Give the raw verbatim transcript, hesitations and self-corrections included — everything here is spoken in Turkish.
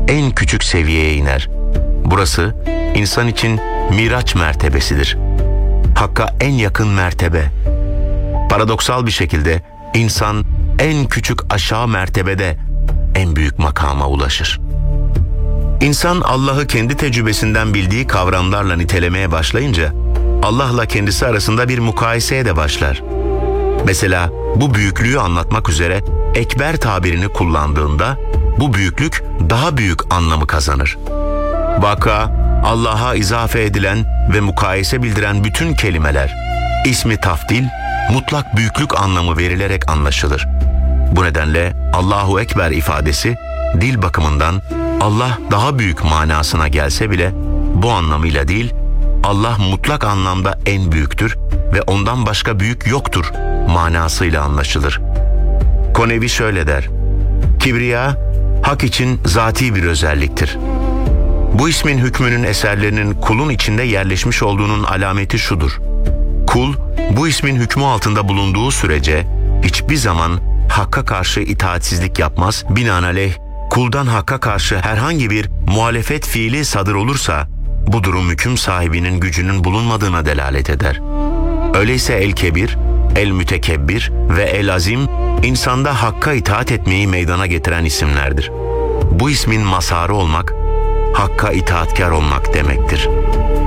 en küçük seviyeye iner. Burası insan için Miraç mertebesidir. Hakka en yakın mertebe. Paradoksal bir şekilde insan en küçük aşağı mertebede en büyük makama ulaşır. İnsan Allah'ı kendi tecrübesinden bildiği kavramlarla nitelemeye başlayınca Allah'la kendisi arasında bir mukayeseye de başlar. Mesela bu büyüklüğü anlatmak üzere ekber tabirini kullandığında bu büyüklük daha büyük anlamı kazanır. Vaka, Allah'a izafe edilen ve mukayese bildiren bütün kelimeler, ismi tafdil, mutlak büyüklük anlamı verilerek anlaşılır. Bu nedenle Allahu Ekber ifadesi dil bakımından Allah daha büyük manasına gelse bile bu anlamıyla değil, Allah mutlak anlamda en büyüktür ve ondan başka büyük yoktur manasıyla anlaşılır. Konevi şöyle der: Kibriya, hak için zati bir özelliktir. Bu ismin hükmünün eserlerinin kulun içinde yerleşmiş olduğunun alameti şudur: Kul, bu ismin hükmü altında bulunduğu sürece hiçbir zaman Hakk'a karşı itaatsizlik yapmaz, binaenaleyh kuldan Hakk'a karşı herhangi bir muhalefet fiili sadır olursa, bu durum hüküm sahibinin gücünün bulunmadığına delalet eder. Öyleyse El-Kebir, El-Mütekebbir ve El-Azim, insanda Hakk'a itaat etmeyi meydana getiren isimlerdir. Bu ismin mazharı olmak, Hakk'a itaatkar olmak demektir.